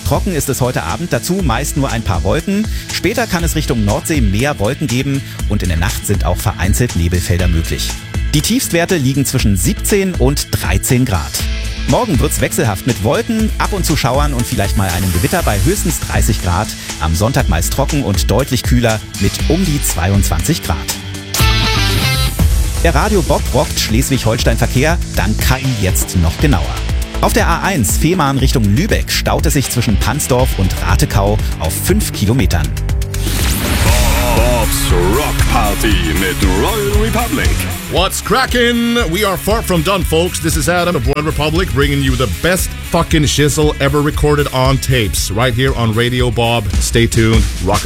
trocken ist es heute Abend, dazu meist nur ein paar Wolken. Später kann es Richtung Nordsee mehr Wolken geben und in der Nacht sind auch vereinzelt Nebelfelder möglich. Die Tiefstwerte liegen zwischen 17 und 13 Grad. Morgen wird's wechselhaft mit Wolken, ab und zu Schauern und vielleicht mal einem Gewitter bei höchstens 30 Grad. Am Sonntag meist trocken und deutlich kühler mit um die 22 Grad. Der Radio Bob rockt Schleswig-Holstein-Verkehr, dann KI jetzt noch genauer. Auf der A1 Fehmarn Richtung Lübeck staut es sich zwischen Pansdorf und Ratekau auf 5 Kilometern. Bob's Rock Party mit Royal Republic. What's crackin'? We are far from done, folks. This is Adam of Royal Republic bringing you the best fucking shizzle ever recorded on tapes right here on Radio Bob. Stay tuned. Rock